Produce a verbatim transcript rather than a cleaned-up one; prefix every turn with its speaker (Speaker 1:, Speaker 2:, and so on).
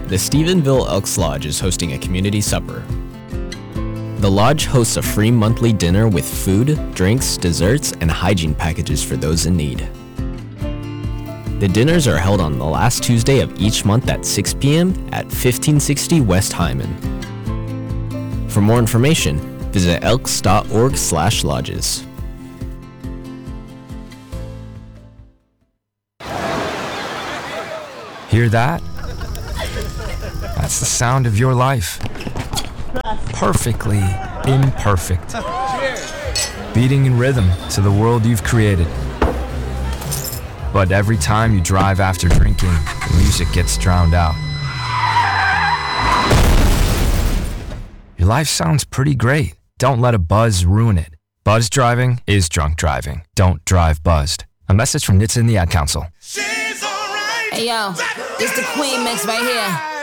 Speaker 1: the Stephenville Elks Lodge is hosting a community supper. The lodge hosts a free monthly dinner with food, drinks, desserts, and hygiene packages for those in need. The dinners are held on the last Tuesday of each month at six p.m. at fifteen sixty West Hyman. For more information, visit elks dot org slash lodges.
Speaker 2: Hear that? That's the sound of your life. Perfectly imperfect. Beating in rhythm to the world you've created. But every time you drive after drinking, the music gets drowned out. Your life sounds pretty great. Don't let a buzz ruin it. Buzz driving is drunk driving. Don't drive buzzed. A message from N H T S A and the Ad Council.
Speaker 3: Hey yo, this the Queen mix right here.